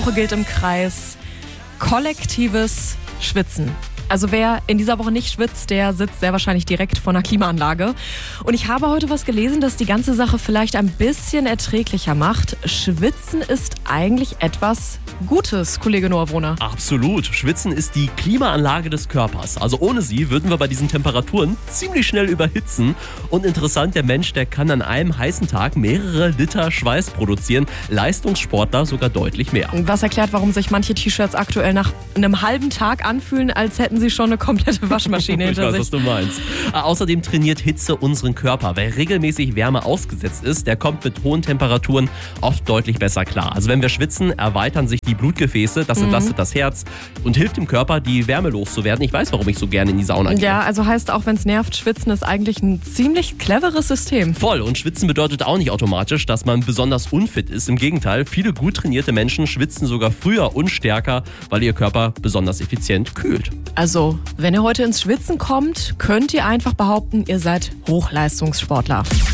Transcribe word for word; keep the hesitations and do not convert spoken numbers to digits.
Woche gilt im Kreis kollektives Schwitzen. Also wer in dieser Woche nicht schwitzt, der sitzt sehr wahrscheinlich direkt vor einer Klimaanlage. Und ich habe heute was gelesen, das die ganze Sache vielleicht ein bisschen erträglicher macht. Schwitzen ist eigentlich etwas Gutes, Kollege Noah Wohner. Absolut. Schwitzen ist die Klimaanlage des Körpers. Also ohne sie würden wir bei diesen Temperaturen ziemlich schnell überhitzen. Und interessant, der Mensch, der kann an einem heißen Tag mehrere Liter Schweiß produzieren. Leistungssportler sogar deutlich mehr. Was erklärt, warum sich manche T-Shirts aktuell nach einem halben Tag anfühlen, als hätten sie schon eine komplette Waschmaschine hinter ich weiß, sich. was du meinst. Außerdem trainiert Hitze unseren Körper. Wer regelmäßig Wärme ausgesetzt ist, der kommt mit hohen Temperaturen oft deutlich besser klar. Also wenn wir schwitzen, erweitern sich die Blutgefäße, das entlastet mhm. das Herz und hilft dem Körper, die Wärme loszuwerden. Ich weiß, warum ich so gerne in die Sauna gehe. Ja, also heißt auch, wenn es nervt, Schwitzen ist eigentlich ein ziemlich cleveres System. Voll. Und Schwitzen bedeutet auch nicht automatisch, dass man besonders unfit ist. Im Gegenteil, viele gut trainierte Menschen schwitzen sogar früher und stärker, weil ihr Körper besonders effizient kühlt. Also, wenn ihr heute ins Schwitzen kommt, könnt ihr einfach behaupten, ihr seid Hochleistungssportler.